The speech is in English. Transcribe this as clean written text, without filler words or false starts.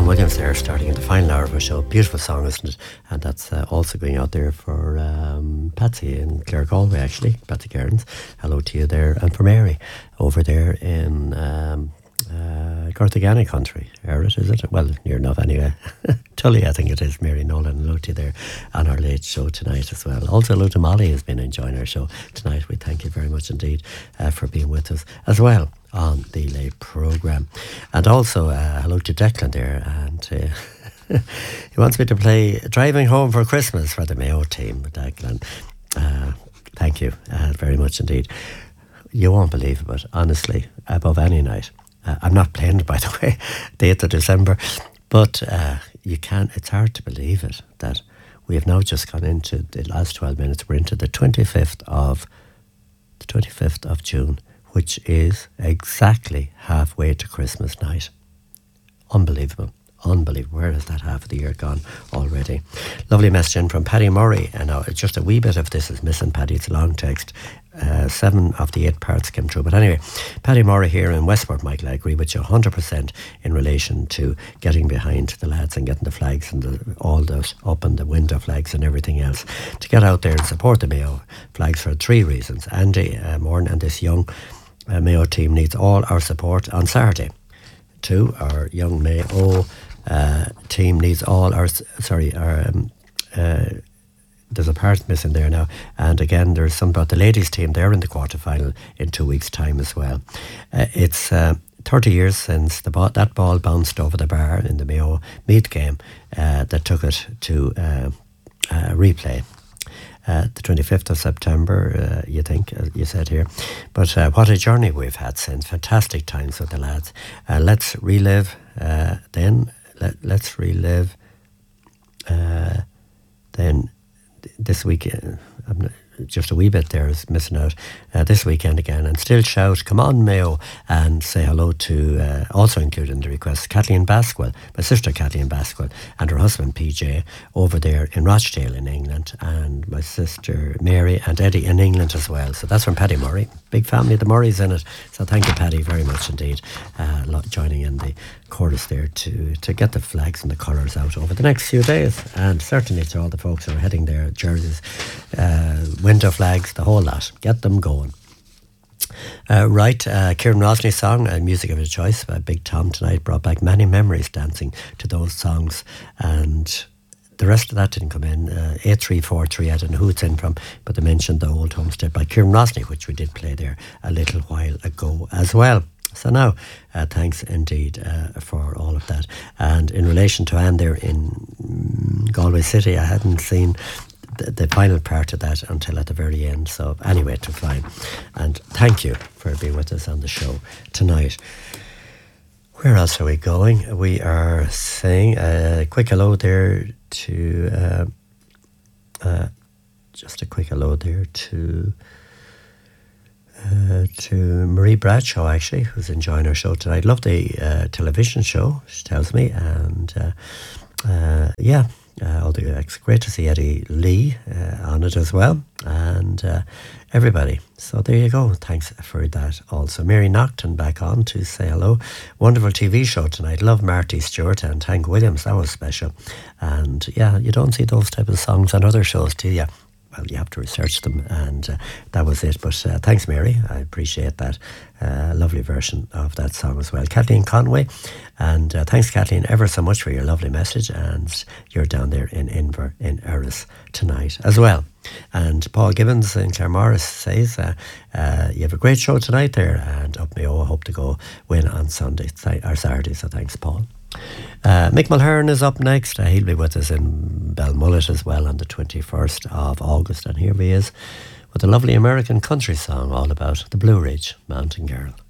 John Williams there, starting in the final hour of our show. Beautiful song, isn't it? And that's also going out there for Patsy in Clare Galway, actually. Patsy Cairns. Hello to you there. And for Mary over there in Carthagena country. Errit, is it? Well, near enough anyway. Tully, I think it is. Mary Nolan. Hello to you there on our late show tonight as well. Also, hello to Molly, who's been enjoying our show tonight. We thank you very much indeed for being with us as well on the late programme. And also hello to Declan there, and he wants me to play Driving Home for Christmas for the Mayo team. Declan, thank you very much indeed. You won't believe it, but honestly, above any night, I'm not playing it, by the way, the 8th of December, but you can't, it's hard to believe it, that we have now just gone into the last 12 minutes, we're into the 25th of June, which is exactly halfway to Christmas night. Unbelievable. Unbelievable. Where has that half of the year gone already? Lovely message in from Paddy Murray. And now just a wee bit of this is missing, Paddy. It's a long text. 7 of the 8 parts came through. But anyway, Paddy Murray here in Westport, Michael, I agree with you 100% in relation to getting behind the lads and getting the flags and all those up and the window flags and everything else. To get out there and support the Mayo flags for 3 reasons. Andy Moran and this young Mayo team needs all our support on Saturday. 2, our young Mayo team needs all our there's a part missing there now, and again there's some about the ladies team. They're in the quarter-final in 2 weeks' time as well. It's 30 years since that ball bounced over the bar in the Mayo Meath game that took it to replay. The 25th of September, you think, you said here. But what a journey we've had since. Fantastic times with the lads. Let's relive let's relive then this weekend. Just a wee bit there is missing out this weekend again, and still shout come on Mayo, and say hello to also included in the request Kathleen Basquel, my sister Kathleen Basquel, and her husband PJ over there in Rochdale in England, and my sister Mary and Eddie in England as well. So that's from Paddy Murray. Big family, the Murrays in it. So thank you, Paddy, very much indeed, joining in the chorus there to get the flags and the colours out over the next few days, and certainly to all the folks who are heading there, jerseys, window flags, the whole lot, get them going. Kieran Rosney's song, music of his choice by Big Tom tonight, brought back many memories dancing to those songs, and the rest of that didn't come in. 8343, I don't know who it's in from, but they mentioned the Old Homestead by Kieran Rosney, which we did play there a little while ago as well. So now, thanks indeed for all of that. And in relation to Anne there in Galway City, I hadn't seen the final part of that until at the very end. So anyway, it was fine. And thank you for being with us on the show tonight. Where else are we going? We are saying a quick hello there to just a quick hello there to Marie Bradshaw, actually, who's enjoying our show tonight. Love the television show, she tells me, and it's great to see Eddie Lee on it as well, and everybody. So there you go. Thanks for that also. Mary Nocton back on to say hello. Wonderful TV show tonight. Love Marty Stewart and Hank Williams. That was special. And yeah, you don't see those type of songs on other shows, do you? Well, you have to research them, and that was it. But thanks, Mary. I appreciate that. Lovely version of that song as well. Kathleen Conway, and thanks, Kathleen, ever so much for your lovely message. And you're down there in Inver in Erris tonight as well. And Paul Gibbons in Claremorris says, you have a great show tonight there, and up Mayo, I hope to go win on Sunday or Saturday. So thanks, Paul. Mick Mulhern is up next. He'll be with us in Belmullet as well on the 21st of August, and here he is with a lovely American country song all about the Blue Ridge Mountain Girl.